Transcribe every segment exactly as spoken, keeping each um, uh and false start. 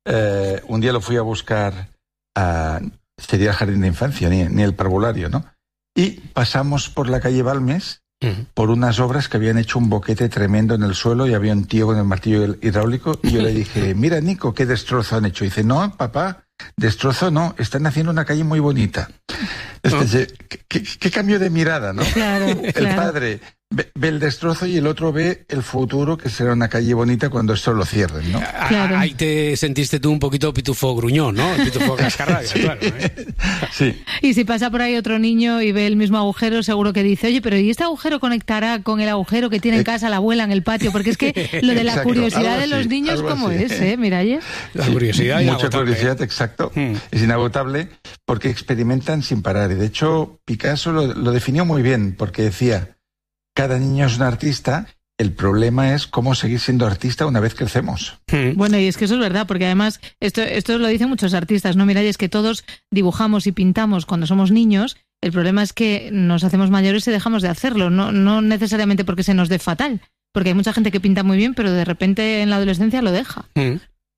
eh, un día lo fui a buscar a, sería el jardín de infancia, ni, ni el parvulario, ¿no? Y pasamos por la calle Balmes, uh-huh. por unas obras que habían hecho un boquete tremendo en el suelo y había un tío con el martillo hidráulico y yo le dije, mira, Nico, qué destrozo han hecho. Y dice, no, papá, destrozo no, están haciendo una calle muy bonita. Entonces, oh. ¿qué, qué, qué cambio de mirada, ¿no? Claro, el claro. padre ve, ve el destrozo y el otro ve el futuro, que será una calle bonita cuando esto lo cierren, ¿no? Claro. Ahí te sentiste tú un poquito pitufo gruñón, ¿no? Pitufo cascarrabia, sí. Claro. ¿eh? Sí. Y si pasa por ahí otro niño y ve el mismo agujero, seguro que dice, oye, pero ¿y este agujero conectará con el agujero que tiene en casa la abuela en el patio? Porque es que lo de la exacto, curiosidad de así, los niños, ¿cómo así. es, eh, Miralles? La curiosidad Mucha curiosidad, exacto. Hmm. Es inagotable porque experimentan sin parar. Y de hecho, Picasso lo, lo definió muy bien porque decía, cada niño es un artista, el problema es cómo seguir siendo artista una vez crecemos. Bueno, y es que eso es verdad, porque además, esto, esto lo dicen muchos artistas, ¿no? Miralles, que todos dibujamos y pintamos cuando somos niños, el problema es que nos hacemos mayores y dejamos de hacerlo, no, no necesariamente porque se nos dé fatal, porque hay mucha gente que pinta muy bien, pero de repente en la adolescencia lo deja. Mm.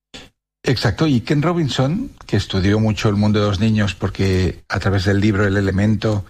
Exacto, y Ken Robinson, que estudió mucho el mundo de los niños porque a través del libro El Elemento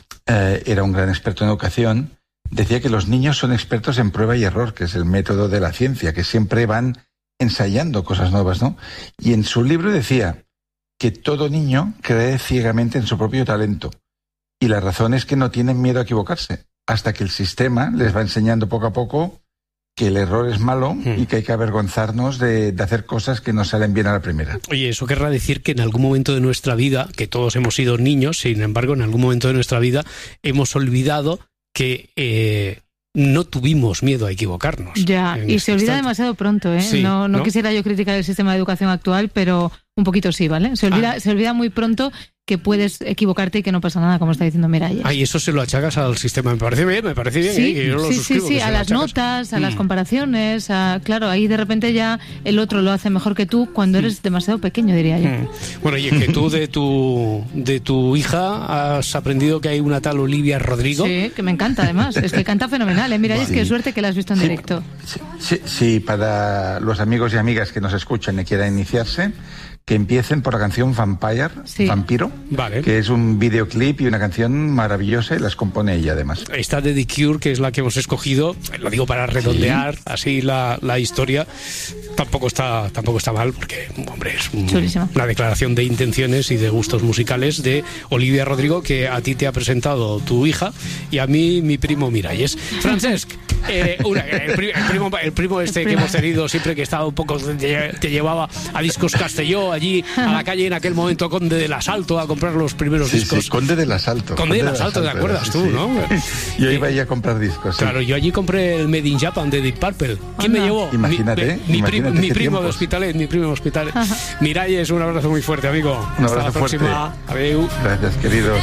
eh, era un gran experto en educación, decía que los niños son expertos en prueba y error, que es el método de la ciencia, que siempre van ensayando cosas nuevas, ¿no? Y en su libro decía que todo niño cree ciegamente en su propio talento. Y la razón es que no tienen miedo a equivocarse, hasta que el sistema les va enseñando poco a poco que el error es malo mm. y que hay que avergonzarnos de, de hacer cosas que no salen bien a la primera. Oye, eso querrá decir que en algún momento de nuestra vida, que todos hemos sido niños, sin embargo, en algún momento de nuestra vida hemos olvidado que eh, no tuvimos miedo a equivocarnos. Ya, y se olvida instante. demasiado pronto, ¿eh? Sí, no, no, ¿no? quisiera yo criticar el sistema de educación actual, pero un poquito sí, ¿vale? Se olvida, ah. se olvida muy pronto que puedes equivocarte y que no pasa nada, como está diciendo Miralles. Ay, eso se lo achacas al sistema. Me parece bien, me parece bien. Sí, ¿eh? Que yo lo sí, suscribo, sí, sí, a las notas, a mm. las comparaciones, a, claro, ahí de repente ya el otro lo hace mejor que tú cuando eres demasiado pequeño, diría yo. Mm. Bueno, y que tú de tu de tu hija has aprendido que hay una tal Olivia Rodrigo. Sí, que me encanta además, es que canta fenomenal, ¿eh? Miralles, sí. Qué suerte que la has visto en sí, directo. Sí, sí, sí, para los amigos y amigas que nos escuchan y quieran iniciarse, que empiecen por la canción Vampire, sí. Vampiro, vale. que es un videoclip y una canción maravillosa y las compone ella además. Esta de The Cure, que es la que hemos escogido, lo digo para redondear sí. así la, la historia, tampoco está tampoco está mal, porque, hombre, es un, una declaración de intenciones y de gustos musicales de Olivia Rodrigo, que a ti te ha presentado tu hija y a mí mi primo Miralles. Francesc, eh, una, el, pri, el, primo, el primo este el primo. que hemos tenido siempre, que estaba un poco, te, te llevaba a Discos Castelló, allí a la calle en aquel momento Conde del Asalto a comprar los primeros sí, discos. Sí, Conde del Asalto. Conde, Conde del Asalto, ¿te acuerdas tú, sí. no? Yo iba ahí a comprar discos. Claro, sí. yo allí compré el Made in Japan de Deep Purple. ¿Quién me llevó? Imagínate. Mi, mi, imagínate mi, mi primo tiempos. de Hospitalet, mi primo de Hospitalet. Miralles, un abrazo muy fuerte, amigo. Un Hasta abrazo la próxima. fuerte. Adeu. Gracias, queridos.